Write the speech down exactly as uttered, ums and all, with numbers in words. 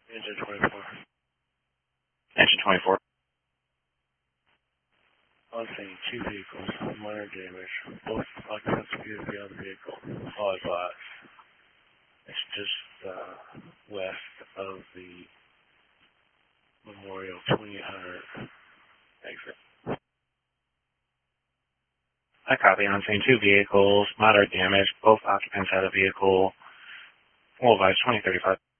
Engine twenty-four. Engine twenty-four. On scene, two vehicles, minor damage. Both occupants appear to be on the vehicle. All advised. It's just uh, west of the Memorial twenty-eight hundred exit. I copy. On scene, two vehicles, moderate damage. Both occupants had a vehicle. All advised, twenty thirty-five.